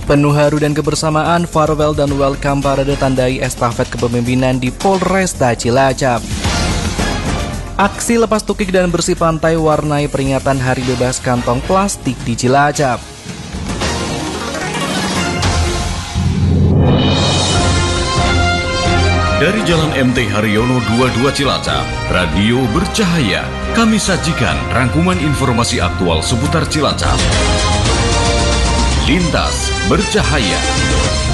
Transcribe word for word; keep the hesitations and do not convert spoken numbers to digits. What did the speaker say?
Penuh haru dan kebersamaan, farewell dan welcome parade tandai estafet kepemimpinan di Polresta Cilacap. Aksi lepas tukik dan bersih pantai warnai peringatan Hari Bebas Kantong Plastik di Cilacap. Dari Jalan M T Haryono dua puluh dua Cilacap, Radio Bercahaya, kami sajikan rangkuman informasi aktual seputar Cilacap. Lintas Bercahaya.